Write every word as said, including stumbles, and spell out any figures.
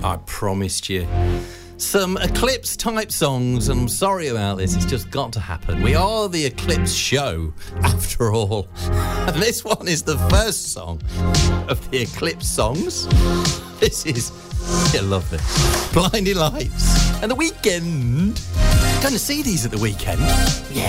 I promised you some Eclipse-type songs, and I'm sorry about this. It's just got to happen. We are the Eclipse show, after all. And this one is the first song of the Eclipse songs. This is, I love this, Blinding Lights. And The Weekend. Going to see these at the weekend. Yeah.